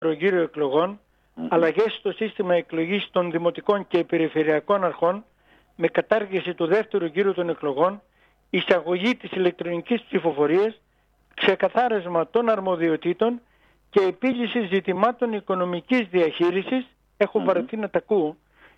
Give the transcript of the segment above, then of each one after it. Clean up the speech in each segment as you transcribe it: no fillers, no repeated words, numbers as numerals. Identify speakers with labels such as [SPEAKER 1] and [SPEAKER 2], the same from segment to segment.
[SPEAKER 1] γύρο εκλογών, αλλαγές στο σύστημα εκλογής των δημοτικών και περιφερειακών αρχών με κατάργηση του δεύτερου γύρου των εκλογών, εισαγωγή της ηλεκτρονικής ψηφοφορίας, ξεκαθάρισμα των αρμοδιοτήτων και επίλυση ζητημάτων οικονομικής διαχείρισης. Έχω βαρεθεί να τα ακούω.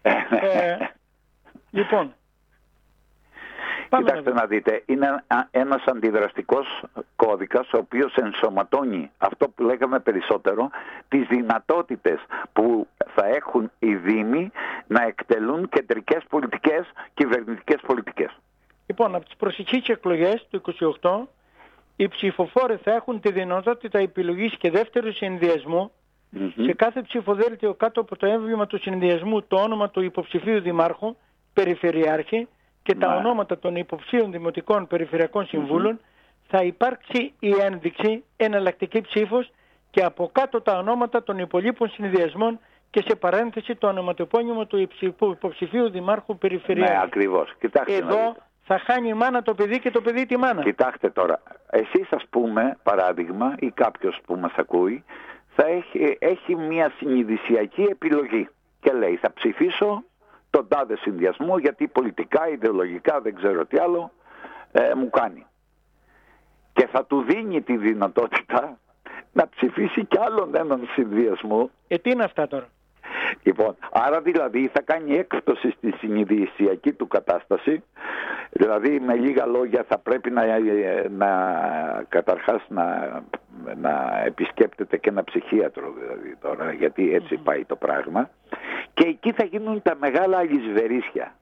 [SPEAKER 1] Λοιπόν,
[SPEAKER 2] κοιτάξτε να δείτε, είναι ένας αντιδραστικός κώδικας ο οποίος ενσωματώνει αυτό που λέγαμε περισσότερο, τις δυνατότητες που θα έχουν οι Δήμοι να εκτελούν κεντρικές πολιτικές, κυβερνητικές πολιτικές.
[SPEAKER 1] Λοιπόν, από τις προσεχείς εκλογές του 28, οι ψηφοφόροι θα έχουν τη δυνατότητα επιλογής και δεύτερου συνδυασμού σε κάθε ψηφοδέλτιο κάτω από το έμβλημα του συνδυασμού το όνομα του υποψηφίου δημάρχου, περιφερειάρχη και τα ονόματα των υποψήφιων δημοτικών περιφερειακών συμβούλων. Θα υπάρξει η ένδειξη εναλλακτική ψήφος και από κάτω τα ονόματα των υπολείπων συνδυασμών και σε παρένθεση το ονοματεπώνυμο του υποψηφίου δημάρχου περιφερειάρχη.
[SPEAKER 2] Ναι, ακριβώς. Κοιτάξτε,
[SPEAKER 1] εδώ θα χάνει η μάνα το παιδί και το παιδί τη μάνα.
[SPEAKER 2] Κοιτάξτε τώρα, εσείς ας πούμε παράδειγμα ή κάποιος που μας ακούει θα έχει μια συνειδησιακή επιλογή και λέει θα ψηφίσω τον τάδε συνδυασμό γιατί πολιτικά, ιδεολογικά, δεν ξέρω τι άλλο μου κάνει. Και θα του δίνει τη δυνατότητα να ψηφίσει κι άλλον έναν συνδυασμό.
[SPEAKER 1] Τι είναι αυτά τώρα?
[SPEAKER 2] Λοιπόν, άρα δηλαδή θα κάνει έκπτωση στη συνειδησιακή του κατάσταση. Δηλαδή με λίγα λόγια θα πρέπει καταρχάς να επισκέπτεται και ένα ψυχίατρο δηλαδή τώρα, γιατί έτσι πάει το πράγμα. Και εκεί θα γίνουν τα μεγάλα αλυσβερίσια.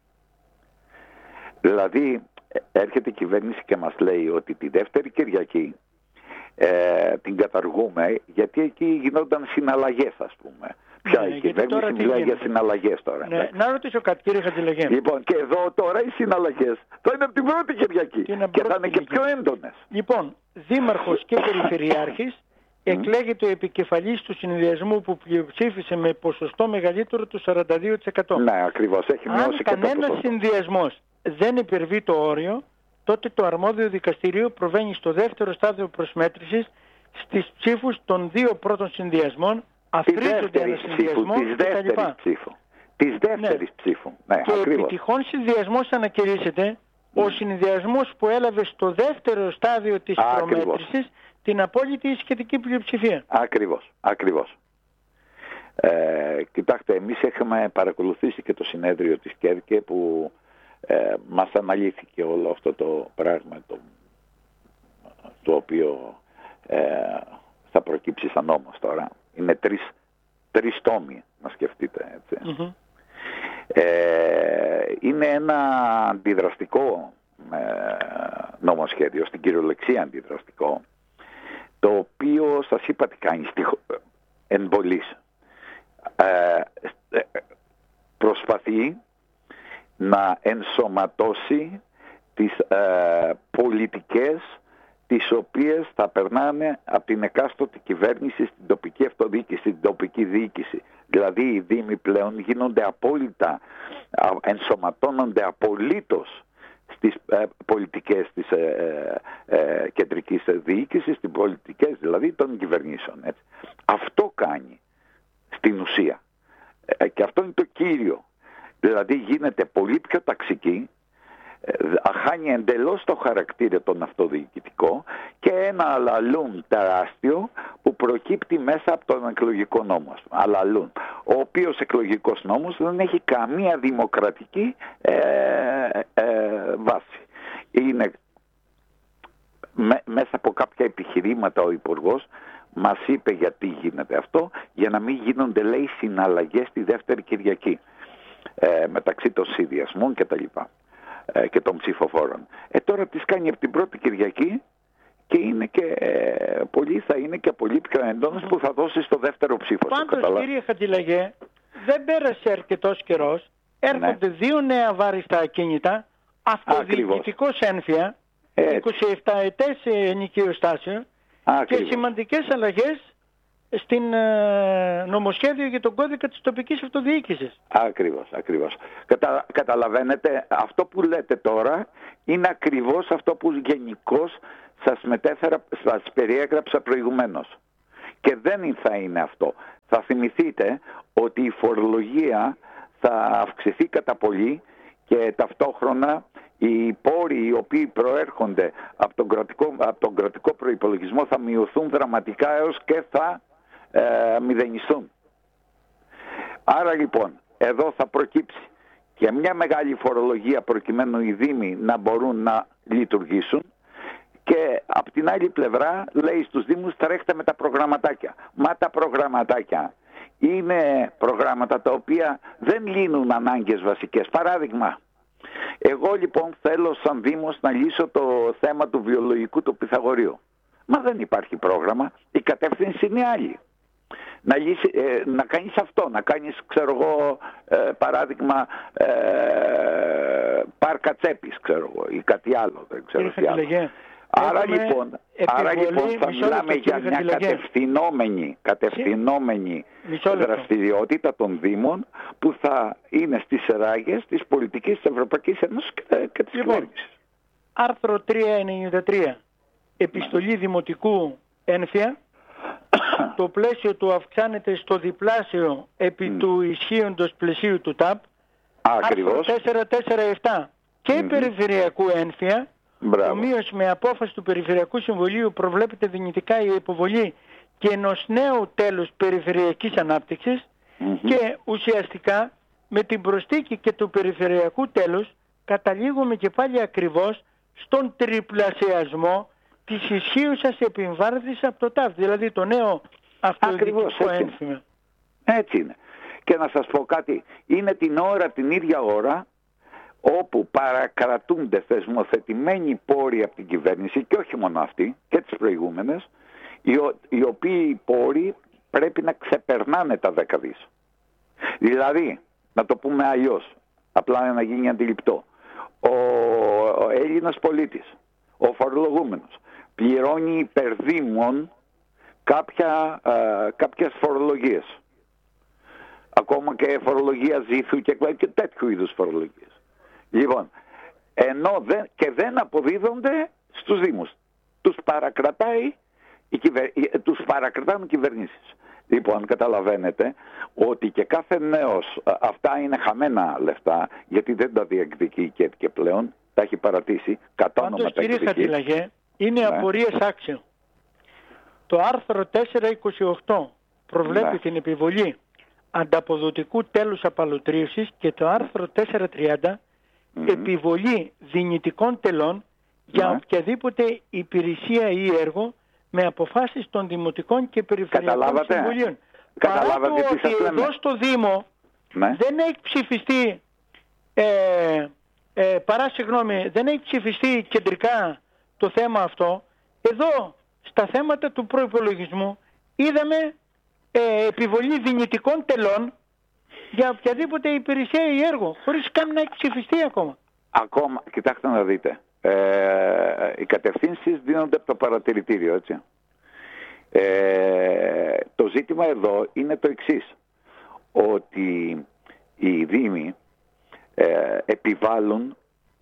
[SPEAKER 2] Δηλαδή έρχεται η κυβέρνηση και μας λέει ότι τη δεύτερη Κυριακή την καταργούμε γιατί εκεί γινόταν συναλλαγές, ας πούμε. Πια η κυβέρνηση μιλάει για συναλλαγές τώρα.
[SPEAKER 1] Ναι, να ρωτήσω κάτι, κύριε Χατζηλαγέ.
[SPEAKER 2] Λοιπόν, και εδώ τώρα οι συναλλαγές θα είναι από την πρώτη Κυριακή και θα είναι και πιο έντονες.
[SPEAKER 1] Λοιπόν, δήμαρχος και περιφερειάρχης εκλέγεται ο επικεφαλής του συνδυασμού που ψήφισε με ποσοστό μεγαλύτερο του 42%.
[SPEAKER 2] Ναι, ακριβώς. Έχει μειώσει και το ποσοστό.
[SPEAKER 1] Αν κανένας συνδυασμός δεν υπερβεί το όριο, τότε το αρμόδιο δικαστήριο προβαίνει στο δεύτερο στάδιο προσμέτρησης στις ψήφους των δύο πρώτων συνδυασμών. Αφρίζονται ένα συνδυασμό
[SPEAKER 2] της δεύτερης ψήφου. Ναι,
[SPEAKER 1] και
[SPEAKER 2] ακριβώς.
[SPEAKER 1] επιτυχών συνδυασμός ανακηρύσσεται ο συνδυασμός που έλαβε στο δεύτερο στάδιο της προμέτρησης την απόλυτη σχετική πλειοψηφία.
[SPEAKER 2] Ακριβώς. Κοιτάξτε, εμείς έχουμε παρακολουθήσει και το συνέδριο της ΚΕΡΚΕ που μας αναλύθηκε όλο αυτό το πράγμα το οποίο θα προκύψει σαν νόμος τώρα. Είναι τρεις τόμοι, να σκεφτείτε, έτσι. Είναι ένα αντιδραστικό νομοσχέδιο, στην κυριολεξία αντιδραστικό, το οποίο σας είπα τι κάνει εν πολλής. Προσπαθεί να ενσωματώσει τις πολιτικές τις οποίες θα περνάνε από την εκάστοτε κυβέρνηση στην τοπική αυτοδιοίκηση, στην τοπική διοίκηση. Δηλαδή οι δήμοι πλέον γίνονται απόλυτα, ενσωματώνονται απολύτως στις πολιτικές της κεντρικής διοίκησης, στις πολιτικές δηλαδή των κυβερνήσεων. Έτσι. Αυτό κάνει στην ουσία. Και αυτό είναι το κύριο. Δηλαδή γίνεται πολύ πιο ταξική, χάνει εντελώς το χαρακτήρα τον αυτοδιοικητικό και ένα αλαλούν τεράστιο που προκύπτει μέσα από τον εκλογικό νόμο. Αλαλούν. Ο οποίος εκλογικός νόμος δεν έχει καμία δημοκρατική βάση. Είναι μέσα από κάποια επιχειρήματα ο Υπουργός μας είπε γιατί γίνεται αυτό, για να μην γίνονται λέει συναλλαγές τη δεύτερη Κυριακή μεταξύ των συνδυασμών και τα λοιπά και των ψηφοφόρων. Τώρα τις κάνει από την πρώτη Κυριακή και είναι και θα είναι και πολύ πιο έντονος που θα δώσει στο δεύτερο ψήφο.
[SPEAKER 1] Πάντως κύριε Χατζηλαγέ, δεν πέρασε αρκετός καιρός, έρχονται δύο νέα βάριστα ακίνητα, αυτοδιοικητικός ένφια, 27 ετές ενοικιοστάσιο και σημαντικές αλλαγές στην νομοσχέδιο για τον κώδικα της τοπικής αυτοδιοίκησης.
[SPEAKER 2] Ακριβώς. Καταλαβαίνετε, αυτό που λέτε τώρα είναι ακριβώς αυτό που γενικώς σας περιέγραψα προηγουμένως. Και δεν θα είναι αυτό. Θα θυμηθείτε ότι η φορολογία θα αυξηθεί κατά πολύ και ταυτόχρονα οι πόροι οι οποίοι προέρχονται από τον κρατικό προϋπολογισμό θα μειωθούν δραματικά έως και θα μηδενιστούν. Άρα λοιπόν εδώ θα προκύψει και μια μεγάλη φορολογία προκειμένου οι δήμοι να μπορούν να λειτουργήσουν και από την άλλη πλευρά λέει στους δήμους τρέχτε με τα προγραμματάκια. Μα τα προγραμματάκια είναι προγράμματα τα οποία δεν λύνουν ανάγκες βασικές. Παράδειγμα, εγώ λοιπόν θέλω σαν δήμος να λύσω το θέμα του βιολογικού του Πυθαγορείου. Μα δεν υπάρχει πρόγραμμα, η κατεύθυνση είναι άλλη. Να κάνεις αυτό, να κάνεις, ξέρω εγώ, παράδειγμα, πάρκα τσέπης, ξέρω εγώ, ή κάτι άλλο, δεν ξέρω τι άλλο. Άρα λοιπόν θα μιλάμε για μια κατευθυνόμενη δραστηριότητα των Δήμων που θα είναι στις ράγες της πολιτικής της Ευρωπαϊκής Ένωσης και της κυβέρνησης.
[SPEAKER 1] Άρθρο 393. Επιστολή δημοτικού ένφια. Το πλαίσιο του αυξάνεται στο διπλάσιο επί του ισχύοντος πλαισίου του ΤΑΠ.
[SPEAKER 2] Ακριβώς.
[SPEAKER 1] Άρθρο 447. Και περιφερειακού ένφια. Ομοίως με απόφαση του Περιφερειακού Συμβουλίου προβλέπεται δυνητικά η υποβολή και ενός νέου τέλους περιφερειακής ανάπτυξης και ουσιαστικά με την προσθήκη και του περιφερειακού τέλους καταλήγουμε και πάλι ακριβώς στον τριπλασιασμό της ισχύουσας επιβάρυνσης από το ΤΑΒ, δηλαδή το νέο αυτοδιοικητικό ένθυμα.
[SPEAKER 2] Έτσι είναι. Και να σας πω κάτι, είναι την ίδια ώρα όπου παρακρατούνται θεσμοθετημένοι πόροι από την κυβέρνηση και όχι μόνο αυτοί και τις προηγούμενες, οι οποίοι πόροι πρέπει να ξεπερνάνε τα 10 δις. Δηλαδή, να το πούμε αλλιώς, απλά να γίνει αντιληπτό, ο Έλληνας πολίτης, ο φορολογούμενος, πληρώνει υπερδήμων κάποιες φορολογίες. Ακόμα και φορολογία ζήθου και τέτοιου είδους φορολογίες. Λοιπόν, ενώ δεν αποδίδονται στους Δήμους. Τους παρακρατάνε οι κυβερνήσεις. Λοιπόν, καταλαβαίνετε ότι και κάθε νέος, αυτά είναι χαμένα λεφτά, γιατί δεν τα διεκδικεί και πλέον, τα έχει παρατήσει, κατ' όνομα τα
[SPEAKER 1] κύριε Χατζηλαγέ, είναι απορίες άξιο. Το άρθρο 428 προβλέπει την επιβολή ανταποδοτικού τέλους απαλωτρίωσης και το άρθρο 430 επιβολή δυνητικών τελών για οποιαδήποτε υπηρεσία ή έργο με αποφάσεις των δημοτικών και περιφερειακών συμβουλίων. Παρά το ότι εδώ στο Δήμο δεν έχει ψηφιστεί δεν έχει ψηφιστεί κεντρικά το θέμα αυτό, εδώ στα θέματα του προϋπολογισμού είδαμε επιβολή δυνητικών τελών για οποιαδήποτε υπηρεσία ή έργο, χωρίς καν να έχει ψηφιστεί ακόμα.
[SPEAKER 2] Ακόμα, κοιτάξτε να δείτε, οι κατευθύνσεις δίνονται από το παρατηρητήριο, έτσι. Το ζήτημα εδώ είναι το εξής, ότι οι Δήμοι επιβάλλουν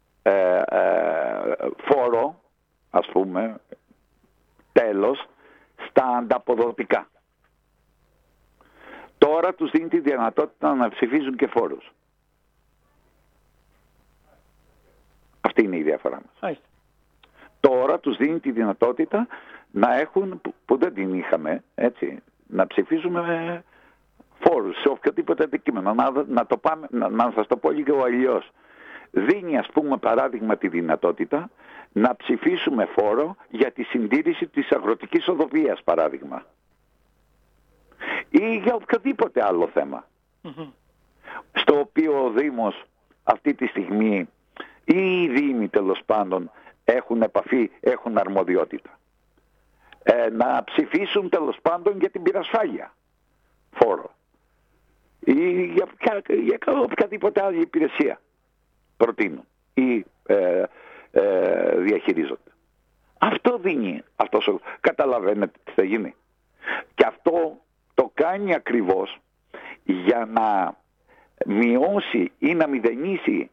[SPEAKER 2] φόρο, ας πούμε, τέλος, στα ανταποδοτικά. Τώρα τους δίνει τη δυνατότητα να ψηφίζουν και φόρους. Αυτή είναι η διαφορά μας. Τώρα τους δίνει τη δυνατότητα να έχουν, που δεν την είχαμε, έτσι, να ψηφίζουμε φόρους σε οποιοδήποτε αντικείμενο. Να σας το πω λίγο αλλιώς. Δίνει, ας πούμε, παράδειγμα τη δυνατότητα να ψηφίσουμε φόρο για τη συντήρηση της αγροτικής οδοβίας, παράδειγμα. Ή για οποιοδήποτε άλλο θέμα. Στο οποίο ο Δήμος αυτή τη στιγμή ή οι Δήμοι τέλος πάντων έχουν επαφή, έχουν αρμοδιότητα. Να ψηφίσουν τέλος πάντων για την πυρασφάλεια φόρο. Ή για οποιαδήποτε άλλη υπηρεσία προτείνουν ή διαχειρίζονται. Αυτό δίνει, καταλαβαίνετε τι θα γίνει. Και αυτό το κάνει ακριβώς για να μειώσει ή να μηδενίσει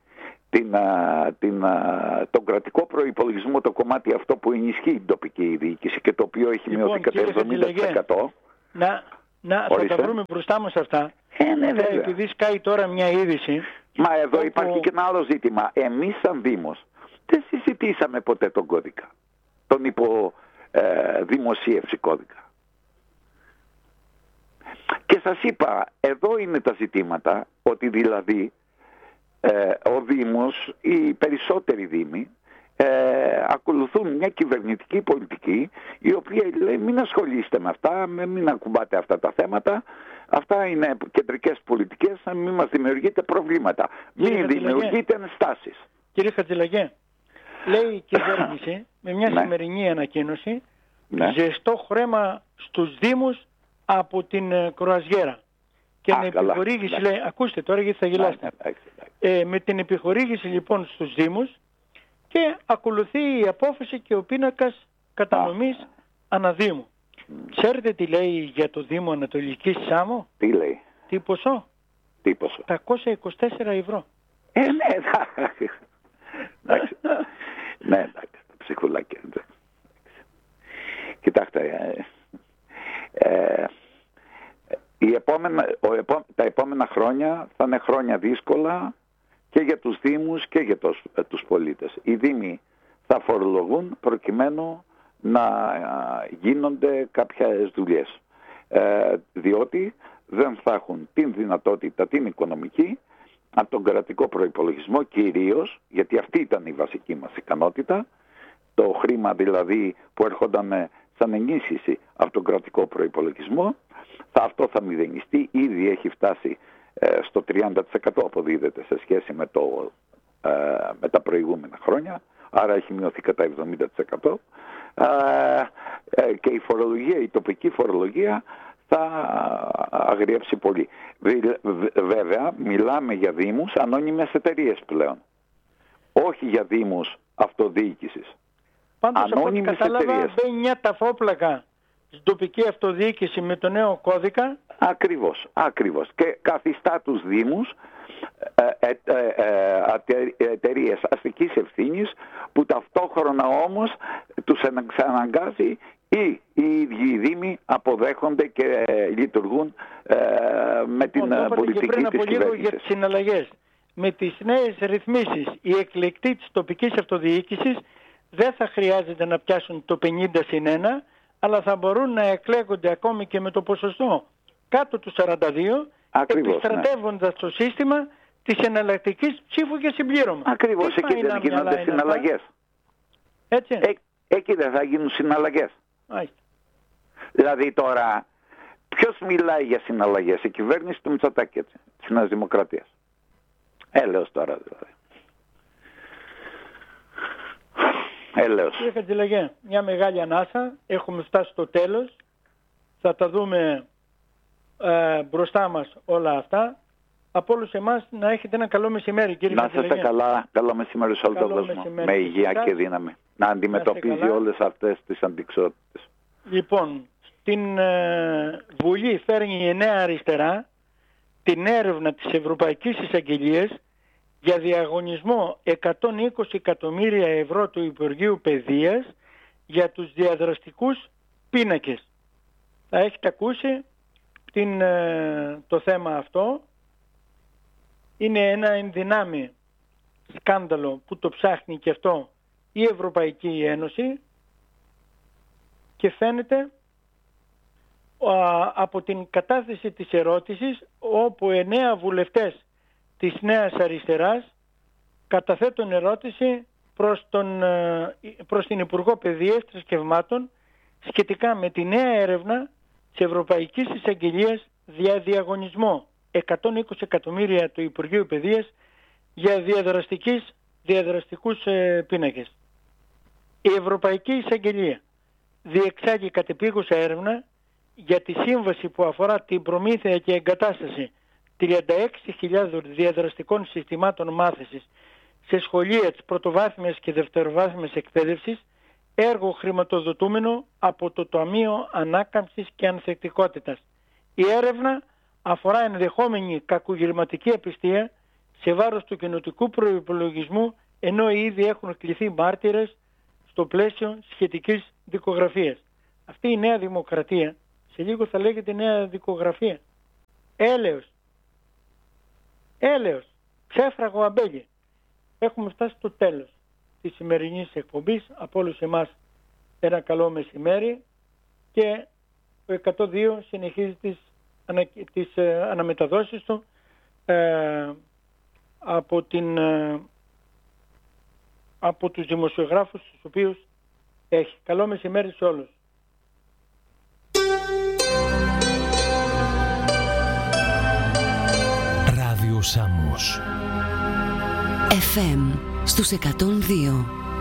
[SPEAKER 2] τον κρατικό προϋπολογισμό, το κομμάτι αυτό που ενισχύει την τοπική διοίκηση και το οποίο έχει μειωθεί κατά 70%.
[SPEAKER 1] θα τα βρούμε μπροστά μας αυτά.
[SPEAKER 2] Ναι,
[SPEAKER 1] επειδή σκάει τώρα μια είδηση.
[SPEAKER 2] Μα εδώ υπάρχει και ένα άλλο ζήτημα. Εμείς σαν Δήμος δεν συζητήσαμε ποτέ τον κώδικα. Τον υποδημοσίευση κώδικα. Και σας είπα, εδώ είναι τα ζητήματα, ότι δηλαδή ο Δήμος, οι περισσότεροι Δήμοι, ακολουθούν μια κυβερνητική πολιτική η οποία λέει μην ασχολείστε με αυτά, μην ακουμπάτε αυτά τα θέματα, αυτά είναι κεντρικές πολιτικές, μην μας δημιουργείτε προβλήματα, μην δημιουργείτε ενστάσεις.
[SPEAKER 1] Κύριε Χατζηλαγέ, λέει η κυβέρνηση με μια σημερινή ανακοίνωση ζεστό χρέμα στους Δήμους από την Κροαζιέρα και με επιχορήγηση, λέει, ακούστε τώρα γιατί θα γελάσετε, με την επιχορήγηση λοιπόν στους Δήμους και ακολουθεί η απόφαση και ο πίνακας κατανομής αναδήμου. Ξέρετε τι λέει για το Δήμο Ανατολικής Σάμο?
[SPEAKER 2] Τι λέει?
[SPEAKER 1] Τι ποσό? 724 ευρώ.
[SPEAKER 2] Ναι, εντάξει. Ναι, εντάξει, ψυχουλάκια. Κοιτάξτε, τα επόμενα χρόνια θα είναι χρόνια δύσκολα και για τους Δήμους και για τους πολίτες. Οι Δήμοι θα φορολογούν προκειμένου να γίνονται κάποιες δουλειές. Διότι δεν θα έχουν την δυνατότητα την οικονομική από τον κρατικό προϋπολογισμό κυρίως, γιατί αυτή ήταν η βασική μας ικανότητα, το χρήμα δηλαδή που έρχονταν σαν ενίσχυση από τον κρατικό προϋπολογισμό, αυτό θα μηδενιστεί, ήδη έχει φτάσει στο 30% αποδίδεται σε σχέση με τα προηγούμενα χρόνια, άρα έχει μειωθεί κατά 70%. Και η φορολογία, η τοπική φορολογία θα αγριέψει πολύ. Βέβαια, μιλάμε για Δήμους ανώνυμες εταιρείες πλέον. Όχι για Δήμους αυτοδιοίκησης.
[SPEAKER 1] Πάντως, από ό,τι κατάλαβα, μπαίνει μια ταφόπλακα στην τοπική αυτοδιοίκηση με το νέο κώδικα.
[SPEAKER 2] Ακριβώς. Και καθιστά τους Δήμους εταιρείες αστικής ευθύνης που ταυτόχρονα όμως τους αναγκάζει οι ίδιοι οι Δήμοι αποδέχονται και λειτουργούν με την πολιτική
[SPEAKER 1] πριν από
[SPEAKER 2] της
[SPEAKER 1] λίγο
[SPEAKER 2] κυβέρνησης.
[SPEAKER 1] Για τις συναλλαγές. Με τις νέες ρυθμίσεις, οι εκλεκτοί της τοπικής αυτοδιοίκησης δεν θα χρειάζεται να πιάσουν το 50/1, αλλά θα μπορούν να εκλέγονται ακόμη και με το ποσοστό κάτω του 42, επιστρατεύοντας το σύστημα της εναλλακτικής ψήφου και συμπλήρωμα.
[SPEAKER 2] Ακριβώς, εκεί δεν γίνονται συναλλαγές.
[SPEAKER 1] Έτσι.
[SPEAKER 2] Εκεί δεν θα γίνουν συναλλαγές. Δηλαδή τώρα, ποιος μιλάει για συναλλαγές? Η κυβέρνηση του Μητσοτάκη, της Νέας Δημοκρατίας. Έλεος τώρα δηλαδή. Έλεος.
[SPEAKER 1] Κύριε Χατζηλαγέ, μια μεγάλη ανάσα, έχουμε φτάσει στο τέλος, θα τα δούμε μπροστά μας όλα αυτά. Από όλους εμάς να έχετε ένα καλό μεσημέρι, κύριε Χατζηλαγέ.
[SPEAKER 2] Να είστε καλά, καλό μεσημέρι σε όλο τον κόσμο, με υγεία και δύναμη, να αντιμετωπίζει όλες αυτές τις αντιξότητες.
[SPEAKER 1] Λοιπόν, στην Βουλή φέρνει η Νέα Αριστερά την έρευνα της Ευρωπαϊκής Εισαγγελίας για διαγωνισμό 120 εκατομμύρια ευρώ του Υπουργείου Παιδείας για τους διαδραστικούς πίνακες. Θα έχετε ακούσει το θέμα αυτό. Είναι ένα ενδυνάμει σκάνδαλο που το ψάχνει και αυτό η Ευρωπαϊκή Ένωση και φαίνεται από την κατάθεση της ερώτησης όπου 9 βουλευτές της Νέας Αριστεράς καταθέτουν ερώτηση προς την Υπουργό Παιδείας Θρησκευμάτων σχετικά με τη νέα έρευνα της Ευρωπαϊκής Εισαγγελίας για διαγωνισμό 120 εκατομμύρια του Υπουργείου Παιδείας για διαδραστικούς πίνακες. Η Ευρωπαϊκή Εισαγγελία διεξάγει κατεπίγουσα έρευνα για τη σύμβαση που αφορά την προμήθεια και εγκατάσταση 36.000 διαδραστικών συστημάτων μάθησης σε σχολεία της πρωτοβάθμιας και δευτεροβάθμιας εκπαίδευσης, έργο χρηματοδοτούμενο από το Ταμείο Ανάκαμψης και Ανθεκτικότητας. Η έρευνα αφορά ενδεχόμενη κακουργηματική απιστία σε βάρος του κοινοτικού προϋπολογισμού, ενώ ήδη έχουν κληθεί μάρτυρες στο πλαίσιο σχετικής δικογραφίας. Αυτή η Νέα Δημοκρατία Σε λίγο θα λέγεται νέα δικογραφία. Έλεος, ψέφραγο αμπέλι. Έχουμε φτάσει στο τέλος της σημερινής εκπομπής. Από όλους εμάς ένα καλό μεσημέρι, και ο 102 συνεχίζει τις αναμεταδόσεις του από τους δημοσιογράφους τους οποίους έχει. Καλό μεσημέρι σε όλους.
[SPEAKER 3] Ράδιο Σάμος
[SPEAKER 4] FM στους 102.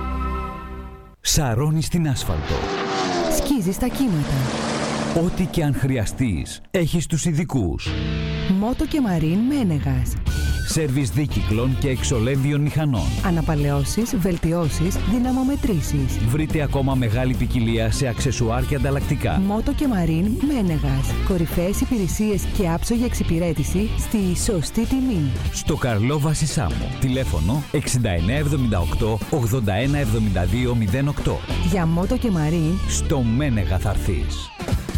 [SPEAKER 3] Σαρώνει στην άσφαλτο.
[SPEAKER 4] Σκίζει στα κύματα.
[SPEAKER 3] Ό,τι και αν χρειαστείς, έχεις τους ειδικούς.
[SPEAKER 4] Μότο και Μαρίν Μένεγας.
[SPEAKER 3] Σέρβις δίκυκλων και εξολέμβιων μηχανών.
[SPEAKER 4] Αναπαλαιώσεις, βελτιώσεις, δυναμομετρήσεις.
[SPEAKER 3] Βρείτε ακόμα μεγάλη ποικιλία σε αξεσουάρ και ανταλλακτικά.
[SPEAKER 4] Μότο και Μαρίν Μένεγας. Κορυφαίες υπηρεσίες και άψογη εξυπηρέτηση στη σωστή τιμή.
[SPEAKER 3] Στο Καρλόβαση Σάμο. Τηλέφωνο 6978 8172 08.
[SPEAKER 4] Για Μότο και Μαρίν
[SPEAKER 3] στο Μένεγα θα έρθεις.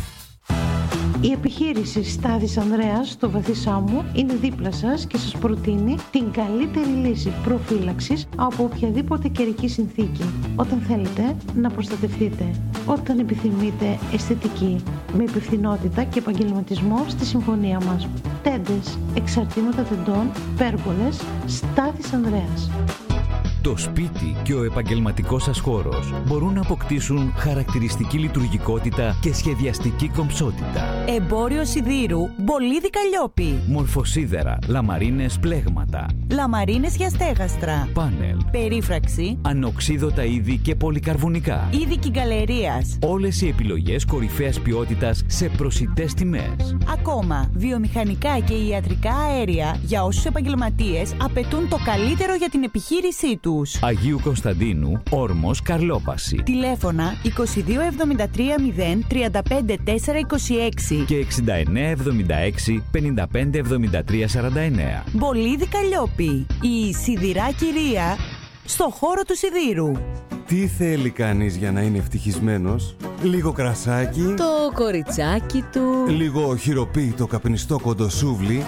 [SPEAKER 5] Η επιχείρηση Στάδης Ανδρέας στο Βαθύ Σάμο είναι δίπλα σας και σας προτείνει την καλύτερη λύση προφύλαξης από οποιαδήποτε καιρική συνθήκη. Όταν θέλετε να προστατευτείτε, όταν επιθυμείτε αισθητική, με υπευθυνότητα και επαγγελματισμό στη συμφωνία μας. Τέντες, εξαρτήματα τεντών, πέργολες, Στάδης Ανδρέας.
[SPEAKER 3] Το σπίτι και ο επαγγελματικός σας χώρος μπορούν να αποκτήσουν χαρακτηριστική λειτουργικότητα και σχεδιαστική κομψότητα.
[SPEAKER 6] Εμπόριο σιδήρου Μπολίδι Καλλιόπη.
[SPEAKER 3] Μορφοσίδερα, λαμαρίνες πλέγματα.
[SPEAKER 6] Λαμαρίνες για στέγαστρα.
[SPEAKER 3] Πάνελ.
[SPEAKER 6] Περίφραξη.
[SPEAKER 3] Ανοξίδωτα είδη και πολυκαρβουνικά.
[SPEAKER 6] Είδη κυγκαλερίας.
[SPEAKER 3] Όλες οι επιλογές κορυφαίας ποιότητας σε προσιτές τιμές.
[SPEAKER 6] Ακόμα, βιομηχανικά και ιατρικά αέρια για όσους επαγγελματίες απαιτούν το καλύτερο για την επιχείρησή τους.
[SPEAKER 3] Αγίου Κωνσταντίνου, Όρμος, Καρλόπαση.
[SPEAKER 6] Τηλέφωνα 2273 0 35 426
[SPEAKER 3] και 6976 55 73 49.
[SPEAKER 6] Μπολίδι Καλλιόπη, η σιδηρά κυρία στο χώρο του σιδήρου.
[SPEAKER 7] Τι θέλει κανείς για να είναι ευτυχισμένος? Λίγο κρασάκι,
[SPEAKER 8] το κοριτσάκι του,
[SPEAKER 7] λίγο χειροποίητο καπνιστό κοντοσούβλι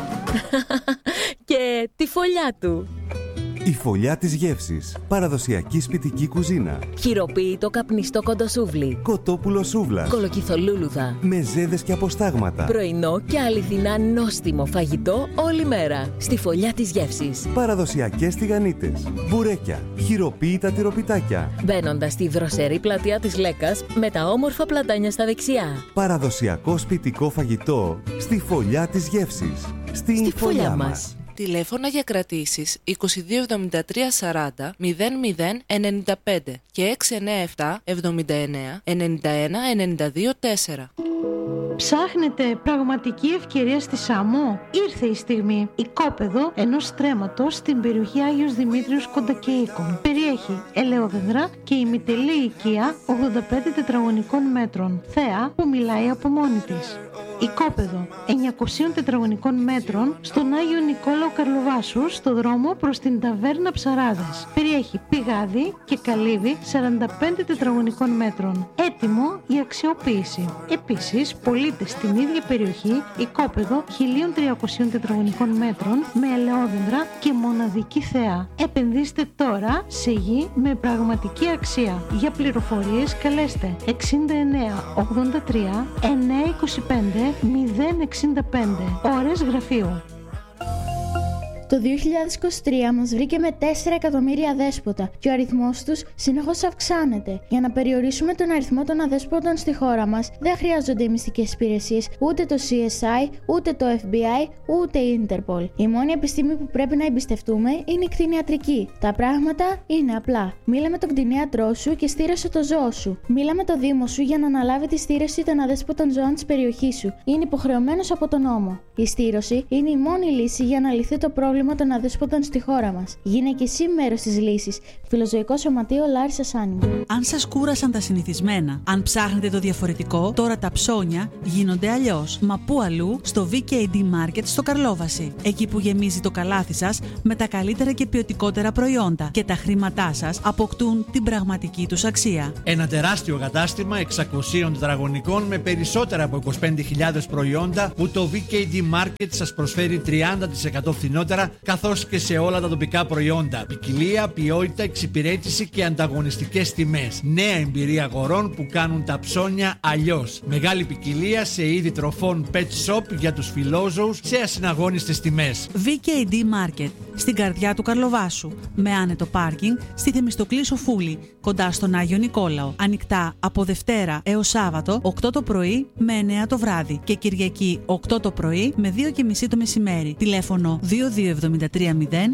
[SPEAKER 8] και τη φωλιά του.
[SPEAKER 7] Η φωλιά της γεύσης. Παραδοσιακή σπιτική κουζίνα.
[SPEAKER 8] Χειροποίητο καπνιστό κοντοσούβλι.
[SPEAKER 7] Κοτόπουλο σούβλας.
[SPEAKER 8] Κολοκυθολούλουδα.
[SPEAKER 7] Μεζέδες και αποστάγματα.
[SPEAKER 8] Πρωινό και αληθινά νόστιμο φαγητό όλη μέρα. Στη φωλιά της γεύσης.
[SPEAKER 7] Παραδοσιακές τηγανίτες. Μπουρέκια. Χειροποίητα τυροπιτάκια.
[SPEAKER 8] Μπαίνοντας στη δροσερή πλατεία της Λέκας με τα όμορφα πλατάνια στα δεξιά.
[SPEAKER 7] Παραδοσιακό σπιτικό φαγητό. Στη φωλιά της γεύσης. Στη φωλιά μας.
[SPEAKER 9] Τηλέφωνα για κρατήσεις 2273 40 00 95 και 697 79 91 92 4.
[SPEAKER 5] Ψάχνετε πραγματική ευκαιρία στη Σάμο? Ήρθε η στιγμή. Οικόπεδο ενός στρέμματος στην περιοχή Άγιος Δημήτριος Κοντακεΐκων. Περιέχει ελαιόδεντρα και ημιτελή οικία 85 τετραγωνικών μέτρων. Θέα που μιλάει από μόνη της. Οικόπεδο 900 τετραγωνικών μέτρων στον Άγιο Νικόλαο Καρλοβάσου, στο δρόμο προς την ταβέρνα Ψαράδας. Περιέχει πηγάδι και καλύβι 45 τετραγωνικών μέτρων. Έτοιμο η αξιοποίηση. Επίσης, πωλείται στην ίδια περιοχή οικόπεδο 1300 τετραγωνικών μέτρων με ελαιόδεντρα και μοναδική θέα. Επενδύστε τώρα σε γη με πραγματική αξία. Για πληροφορίες καλέστε 69 83 925 065. Ώρες γραφείου.
[SPEAKER 10] Το 2023 μας βρήκε με 4 εκατομμύρια αδέσποτα και ο αριθμός τους συνεχώς αυξάνεται. Για να περιορίσουμε τον αριθμό των αδέσποτων στη χώρα μας, δεν χρειάζονται οι μυστικές υπηρεσίες, ούτε το CSI, ούτε το FBI, ούτε η Interpol. Η μόνη επιστήμη που πρέπει να εμπιστευτούμε είναι η κτηνιατρική. Τα πράγματα είναι απλά. Μίλα με τον κτηνίατρό σου και στήρωσε το ζώο σου. Μίλα με το Δήμο σου για να αναλάβει τη στήρωση των αδέσποτων ζώων της περιοχής σου. Είναι υποχρεωμένος από τον νόμο. Η στήρωση είναι η μόνη λύση για να λυθεί το πρόβλημα πρόβλημα των αδέσποτων στη χώρα μας. Γίνε και εσύ μέρος της λύσης. Φιλοζωικό Σωματείο Λάρισσας Άνιμου.
[SPEAKER 11] Αν σας κούρασαν τα συνηθισμένα, αν ψάχνετε το διαφορετικό, τώρα τα ψώνια γίνονται αλλιώς. Μα πού αλλού? Στο VKD Market στο Καρλόβαση. Εκεί που γεμίζει το καλάθι σας με τα καλύτερα και ποιοτικότερα προϊόντα και τα χρήματά σας αποκτούν την πραγματική τους αξία.
[SPEAKER 12] Ένα τεράστιο κατάστημα 600 τετραγωνικών με περισσότερα από 25.000 προϊόντα που το VKD Market σας προσφέρει 30% φθηνότερα, καθώς και σε όλα τα τοπικά προϊόντα. Ποικιλία, ποιότητα, εξυπηρέτηση και ανταγωνιστικές τιμές. Νέα εμπειρία αγορών που κάνουν τα ψώνια αλλιώς. Μεγάλη ποικιλία σε είδη τροφών pet shop για τους φιλόζωους σε ασυναγώνιστες τιμές.
[SPEAKER 11] VKD Market, στην καρδιά του Καρλοβάσου, με άνετο πάρκινγκ στη Θεμιστοκλή Σοφούλη, κοντά στον Άγιο Νικόλαο. Ανοιχτά από Δευτέρα έως Σάββατο 8 το πρωί με 9 το βράδυ και Κυριακή 8 το πρωί με 2:30 το μεσημέρι. Τηλέφωνο 22730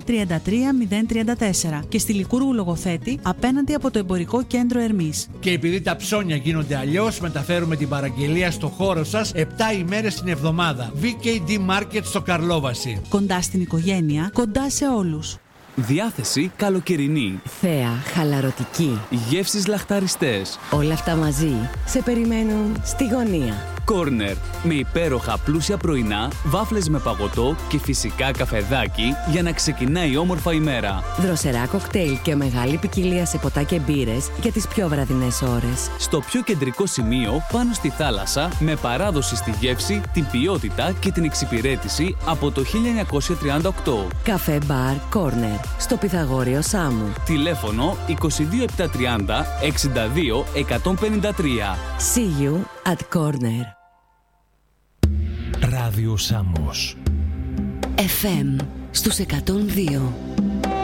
[SPEAKER 11] 33034 και στη Λικούργου Λογοθέτη απέναντι από το Εμπορικό Κέντρο Ερμής.
[SPEAKER 12] Και επειδή τα ψώνια γίνονται αλλιώς, μεταφέρουμε την παραγγελία στο χώρο σας 7 ημέρες την εβδομάδα. VKD Market στο Καρλόβαση.
[SPEAKER 11] Κοντά στην οικογένεια, κοντά σε όλους.
[SPEAKER 3] Διάθεση καλοκαιρινή.
[SPEAKER 8] Θέα χαλαρωτική.
[SPEAKER 3] Γεύσεις λαχταριστές.
[SPEAKER 8] Όλα αυτά μαζί σε περιμένουν στη γωνία.
[SPEAKER 3] Κόρνερ, με υπέροχα πλούσια πρωινά, βάφλες με παγωτό και φυσικά καφεδάκι για να ξεκινάει όμορφα η μέρα.
[SPEAKER 8] Δροσερά κοκτέιλ και μεγάλη ποικιλία σε ποτά και μπύρες για τις πιο βραδινές ώρες.
[SPEAKER 3] Στο πιο κεντρικό σημείο, πάνω στη θάλασσα, με παράδοση στη γεύση, την ποιότητα και την εξυπηρέτηση από το 1938.
[SPEAKER 8] Καφέ μπαρ Κόρνερ, στο Πυθαγόριο Σάμου.
[SPEAKER 3] Τηλέφωνο 22730 62 153.
[SPEAKER 8] See you at Corner.
[SPEAKER 3] Ράδιο Σάμος.
[SPEAKER 8] FM στους 102.